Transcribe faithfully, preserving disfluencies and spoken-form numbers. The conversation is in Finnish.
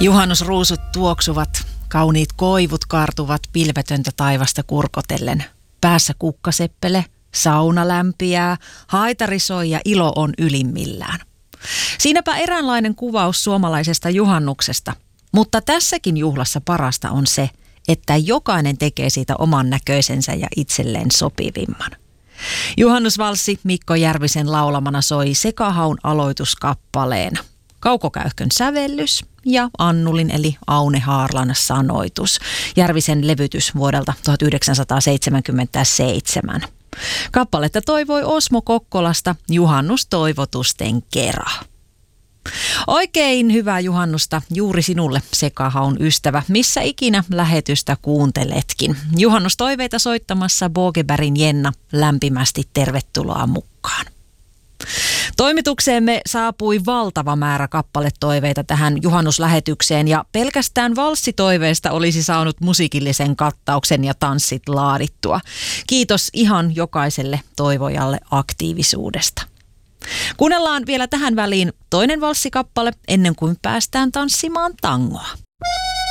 Juhannusruusut tuoksuvat, kauniit koivut kaartuvat pilvetöntä taivasta kurkotellen. Päässä kukkaseppele, sauna lämpiää, haitari soi ja ilo on ylimmillään. Siinäpä eräänlainen kuvaus suomalaisesta juhannuksesta. Mutta tässäkin juhlassa parasta on se, että jokainen tekee siitä oman näköisensä ja itselleen sopivimman. Juhannusvalssi Mikko Järvisen laulamana soi Sekahaun aloituskappaleena. Kauko Käyhkön sävellys ja Annulin eli Aune Haarlan sanoitus. Järvisen levytys vuodelta tuhatyhdeksänsataaseitsemänkymmentäseitsemän. Kappaletta toivoi Osmo Kokkolasta juhannustoivotusten kera. Oikein hyvää juhannusta juuri sinulle, Sekahaun ystävä, missä ikinä lähetystä kuunteletkin. Juhannustoiveita soittamassa Bogebergin Jenna, lämpimästi tervetuloa mukaan. Toimitukseemme saapui valtava määrä kappaletoiveita tähän juhannuslähetykseen ja pelkästään valssitoiveista olisi saanut musiikillisen kattauksen ja tanssit laadittua. Kiitos ihan jokaiselle toivojalle aktiivisuudesta. Kuunnellaan vielä tähän väliin toinen valssikappale ennen kuin päästään tanssimaan tangoa.